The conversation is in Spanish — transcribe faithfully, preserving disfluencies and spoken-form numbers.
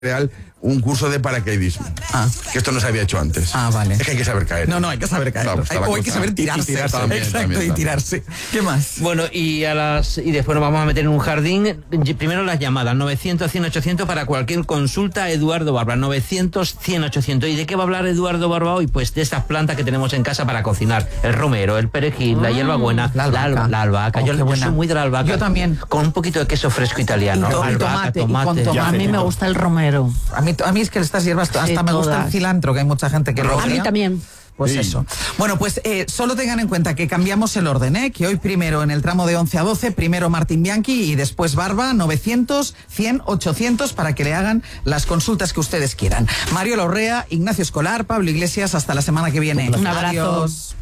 real un curso de paracaidismo. Ah. Que esto no se había hecho antes. Ah, vale. Es que hay que saber caer. No, no, hay que saber caer. Vamos, hay, o hay que saber tirarse. Y tirarse también, Exacto, también, y tirarse. ¿Qué más? Bueno, y a las y después nos vamos a meter en un jardín. Primero las llamadas, novecientos, cien, ochocientos para cualquier consulta, Eduardo Barba, novecientos, cien, ochocientos. ¿Y de qué va a hablar Eduardo Barba hoy? Pues de esas plantas que tenemos en casa para cocinar. El romero, el perejil, mm, la hierbabuena, la albahaca. La, la albahaca. Oh, yo, yo soy muy de la albahaca. Yo también. Con un poquito de queso fresco italiano. Y, to albahaca, y tomate, tomate. Y con tomate. A mí me gusta el romero. A mí, a mí es que estas hierbas, hasta Sí, me gusta todas. el cilantro, que hay mucha gente que lo A mí odia. también. Pues Sí. eso. Bueno, pues eh, solo tengan en cuenta que cambiamos el orden, ¿eh? Que hoy primero en el tramo de once a doce, primero Martín Bianchi y después Barba, novecientos, cien, ochocientos para que le hagan las consultas que ustedes quieran. Mario Larrea, Ignacio Escolar, Pablo Iglesias, hasta la semana que viene. Un abrazo. Adiós.